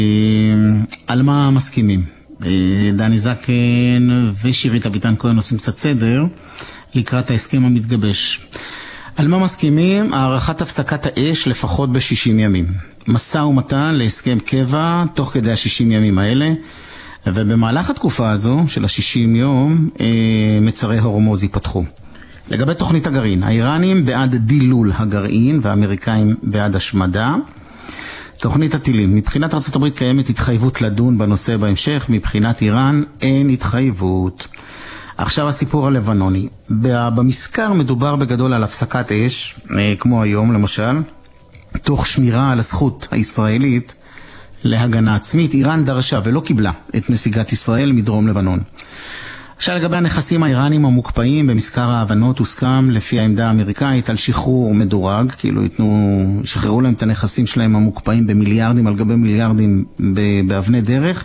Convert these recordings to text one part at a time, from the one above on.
על מה מסכימים? דני זקן ושירית אביטן כהן עושים קצת סדר לקראת ההסכם המתגבש. על מה מסכימים? הערכת הפסקת האש לפחות ב-60 ימים. משא ומתן להסכם קבע תוך כדי ה-60 ימים האלה, ובמהלך התקופה הזו של ה-60 יום מצרי הורמוז ייפתחו. לגבי תוכנית הגרעין, האיראנים בעד דילול הגרעין והאמריקאים בעד השמדה. תוכנית הטילים, מבחינת ארצות הברית קיימת התחייבות לדון בנושא בהמשך, מבחינת איראן אין התחייבות. עכשיו הסיפור הלבנוני. במזכר מדובר בגדול על הפסקת אש, כמו היום למשל, תוך שמירה על הזכות הישראלית להגנה עצמית. איראן דרשה ולא קיבלה את נסיגת ישראל מדרום לבנון. עכשיו לגבי הנכסים האיראנים המוקפאים, במזכר ההבנות הוסכם לפי העמדה האמריקאית על שחרור מדורג, כאילו שחררו להם את הנכסים שלהם המוקפאים במיליארדים על גבי מיליארדים באבני דרך,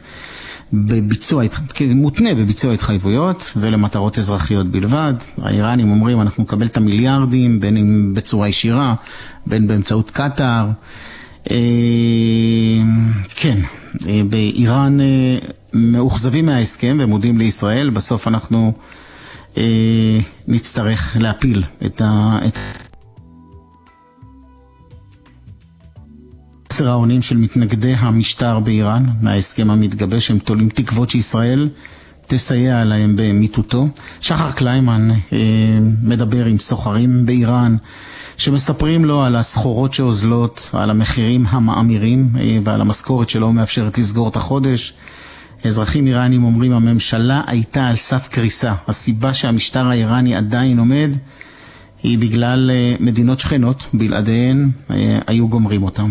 מותנה בביצוע התחייבויות ולמטרות אזרחיות בלבד. האיראנים אומרים אנחנו נקבל את המיליארדים בין אם בצורה ישירה, בין באמצעות קטאר. כן, באיראן מאוכזבים מההסכם ומודים לישראל. בסוף אנחנו נצטרך להפיל את חסר האונים של מתנגדי המשטר באיראן מההסכם המתגבש. הם תולים תקוות שישראל תסייע להם במיטוטו. שחר קליימן מדבר עם סוחרים באיראן שמספרים לו על הסחורות שעוזלות, על המחירים המאמירים ועל המשכורת שלא מאפשרת לסגור את החודש. אזרחים איראנים אומרים הממשלה הייתה על סף קריסה. הסיבה שהמשטר האיראני עדיין עומד היא בגלל מדינות שכנות, בלעדיהן היו גומרים אותם.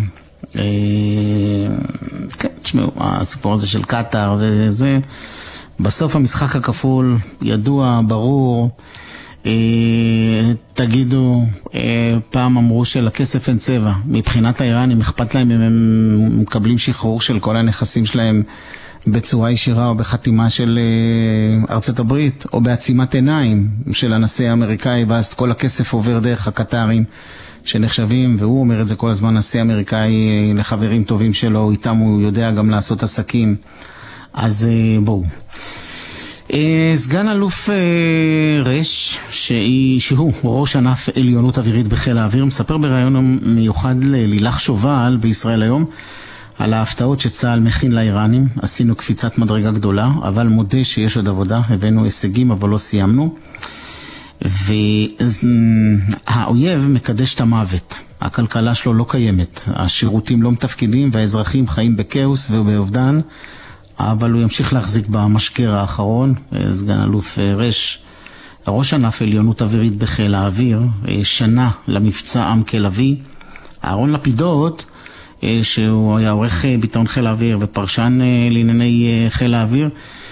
כן, תשמעו, הסיפור הזה של קטאר וזה, בסוף המשחק הכפול ידוע, ברור. תגידו, פעם אמרו שלכסף אין צבע. מבחינת האיראנים אכפת להם אם הם מקבלים שחרור של כל הנכסים שלהם בצורה ישירה או בחתימה של ארצות הברית או בעצימת עיניים של הנשיא האמריקאי, ואז כל הכסף עובר דרך הקטרים שנחשבים, והוא אומר את זה כל הזמן, נשיא האמריקאי לחברים טובים שלו, איתם הוא יודע גם לעשות עסקים. אז בואו. סגן אלוף רש, שהוא ראש ענף עליונות אווירית בחיל האוויר, מספר בראיון מיוחד ללילך שובל בישראל היום על ההפתעות שצה"ל מכין לאיראנים. עשינו קפיצת מדרגה גדולה, אבל מודה שיש עוד עבודה, הבאנו הישגים אבל לא סיימנו. והאויב מקדש את המוות, הכלכלה שלו לא קיימת, השירותים לא מתפקדים והאזרחים חיים בקאוס ובאובדן, אבל הוא ימשיך להחזיק במשקר האחרון. סגן אלוף רש, ראש ענף עליונות אווירית בחיל האוויר, שנה למבצע עם כלבי. אהרון לפידות, שהוא היה עורך ביטאון חיל האוויר ופרשן לענייני חיל האוויר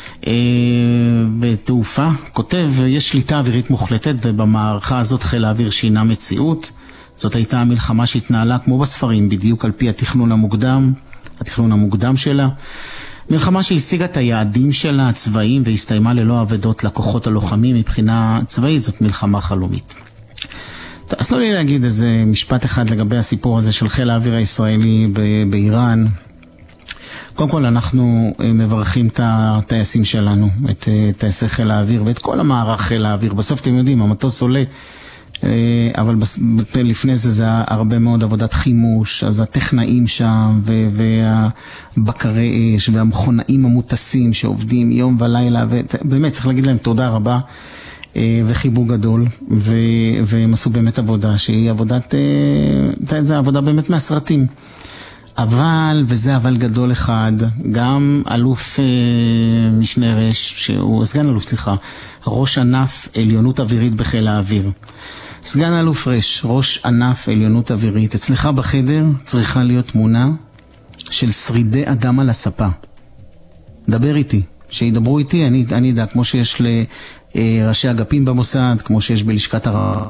בתעופה, כותב יש שליטה אווירית מוחלטת, ובמערכה הזאת חיל האוויר שינה מציאות. זאת הייתה המלחמה שהתנהלה כמו בספרים, בדיוק על פי התכנון המוקדם שלה. מלחמה שהשיגה את היעדים שלה הצבאיים והסתיימה ללא עבדות לכוחות הלוחמים. מבחינה צבאית זאת מלחמה חלומית. אז לא לי להגיד איזה משפט אחד לגבי הסיפור הזה של חיל האוויר הישראלי באיראן. קודם כל אנחנו מברכים את הטייסים שלנו, את טייסי חיל האוויר ואת כל המערך חיל האוויר. בסוף אתם יודעים, המטוס עולה, אבל לפני זה הרבה מאוד עבודת חימוש, אז הטכנאים שם והבקרי אש והמכונאים המוטסים שעובדים יום ולילה, ובאמת צריך להגיד להם תודה רבה וחיבוק גדול, והם עשו באמת עבודה שהיא זה עבודה באמת מהסרטים. אבל, וזה אבל גדול אחד, גם אלוף משנה רש, שהוא סגן אלוף, ראש ענף עליונות אווירית בחיל האוויר. סגן אלוף רש, ראש ענף עליונות אווירית, אצלך בחדר צריכה להיות תמונה של שרידי אדם על הספה. דבר איתי, שידברו איתי, אני יודע, כמו שיש לראשי אגפים במוסד, כמו שיש בלשכת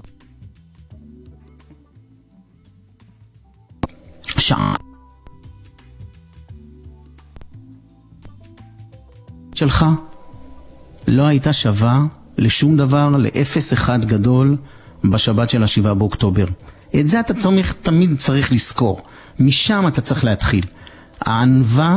שעה שלך לא הייתה שווה לשום דבר, לאפס אחד גדול בשבת של 7 באוקטובר. את זה אתה תמיד צריך לזכור. משם אתה צריך להתחיל. הענווה